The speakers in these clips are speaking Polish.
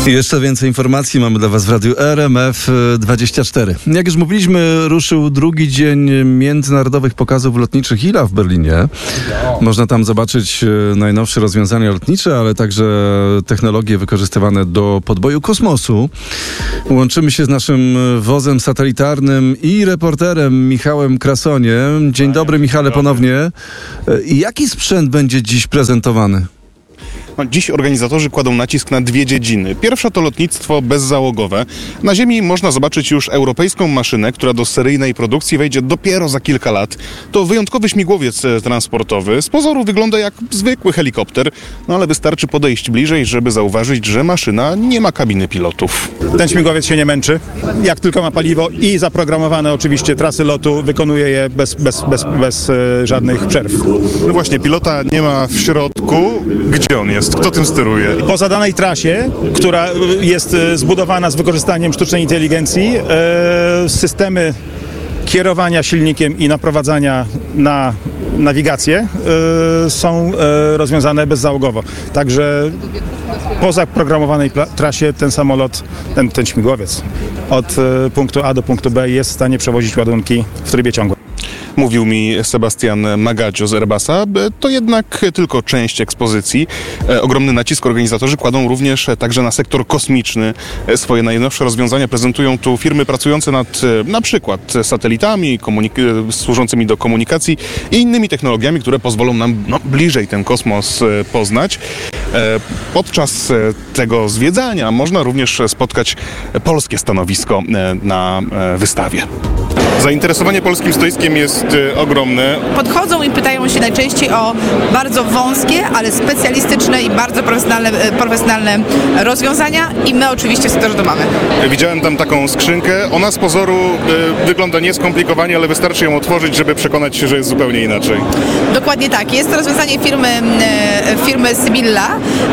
Jeszcze więcej informacji mamy dla Was w Radiu RMF24. Jak już mówiliśmy, ruszył drugi dzień międzynarodowych pokazów lotniczych ILA w Berlinie. Można tam zobaczyć najnowsze rozwiązania lotnicze, ale także technologie wykorzystywane do podboju kosmosu. Łączymy się z naszym wozem satelitarnym i reporterem Michałem Krasoniem. Dzień dobry, Michale, ponownie. Jaki sprzęt będzie dziś prezentowany? Dziś organizatorzy kładą nacisk na dwie dziedziny. Pierwsza to lotnictwo bezzałogowe. Na Ziemi można zobaczyć już europejską maszynę, która do seryjnej produkcji wejdzie dopiero za kilka lat. To wyjątkowy śmigłowiec transportowy. Z pozoru wygląda jak zwykły helikopter, ale wystarczy podejść bliżej, żeby zauważyć, że maszyna nie ma kabiny pilotów. Ten śmigłowiec się nie męczy. Jak tylko ma paliwo i zaprogramowane oczywiście trasy lotu, wykonuje je bez żadnych przerw. No właśnie, pilota nie ma w środku. Gdzie on jest? Kto tym steruje? Po zadanej trasie, która jest zbudowana z wykorzystaniem sztucznej inteligencji, systemy kierowania silnikiem i naprowadzania na nawigację są rozwiązane bezzałogowo. Także po zaprogramowanej trasie ten samolot, ten śmigłowiec od punktu A do punktu B jest w stanie przewozić ładunki w trybie ciągłym. Mówił mi Sebastian Magadzio z Airbusa. To jednak tylko część ekspozycji. Ogromny nacisk organizatorzy kładą również także na sektor kosmiczny. Swoje najnowsze rozwiązania prezentują tu firmy pracujące nad na przykład satelitami służącymi do komunikacji i innymi technologiami, które pozwolą nam bliżej ten kosmos poznać. Podczas tego zwiedzania można również spotkać polskie stanowisko na wystawie. Zainteresowanie polskim stoiskiem jest ogromne. Podchodzą i pytają się najczęściej o bardzo wąskie, ale specjalistyczne i bardzo profesjonalne rozwiązania i my oczywiście w sektorze to mamy. Widziałem tam taką skrzynkę. Ona z pozoru wygląda nieskomplikowanie, ale wystarczy ją otworzyć, żeby przekonać się, że jest zupełnie inaczej. Dokładnie tak. Jest to rozwiązanie firmy Sybilla,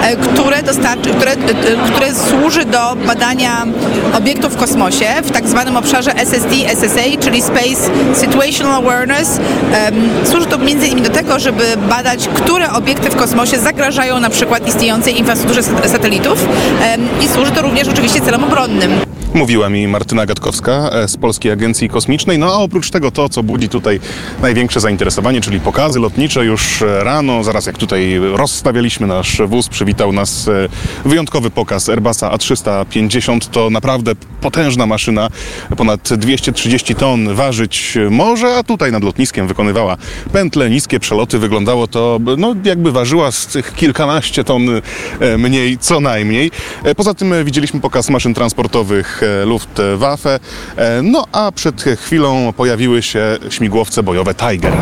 które służy do badania obiektów w kosmosie w tak zwanym obszarze SSD-SSA, czyli Space Situational Awareness. Służy to m.in. do tego, żeby badać, które obiekty w kosmosie zagrażają na przykład istniejącej infrastrukturze satelitów i służy to również oczywiście celom obronnym. Mówiła mi Martyna Gatkowska z Polskiej Agencji Kosmicznej. A oprócz tego to, co budzi tutaj największe zainteresowanie, czyli pokazy lotnicze już rano, zaraz jak tutaj rozstawialiśmy nasz wóz, przywitał nas wyjątkowy pokaz Airbusa A350. To naprawdę potężna maszyna, ponad 230 ton ważyć może, a tutaj nad lotniskiem wykonywała pętle, niskie przeloty. Wyglądało to, jakby ważyła z tych kilkanaście ton mniej co najmniej. Poza tym widzieliśmy pokaz maszyn transportowych Luftwaffe, a przed chwilą pojawiły się śmigłowce bojowe Tiger.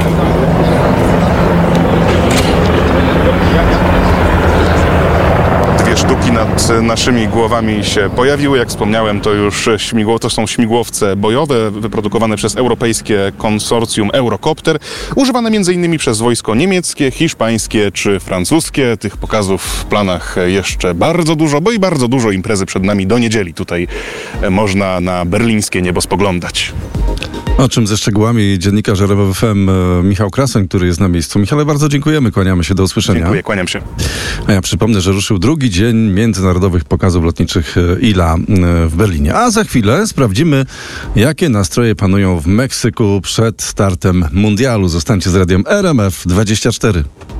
Sztuki nad naszymi głowami się pojawiły. Jak wspomniałem, to są śmigłowce bojowe wyprodukowane przez europejskie konsorcjum Eurocopter, używane m.in. przez wojsko niemieckie, hiszpańskie czy francuskie. Tych pokazów w planach jeszcze bardzo dużo, bo i bardzo dużo imprezy przed nami do niedzieli. Tutaj można na berlińskie niebo spoglądać. O czym ze szczegółami dziennikarz RMF FM Michał Krasoń, który jest na miejscu. Michale, bardzo dziękujemy, kłaniamy się, do usłyszenia. Dziękuję, kłaniam się. A ja przypomnę, że ruszył drugi dzień międzynarodowych pokazów lotniczych ILA w Berlinie. A za chwilę sprawdzimy, jakie nastroje panują w Meksyku przed startem mundialu. Zostańcie z radiem RMF24.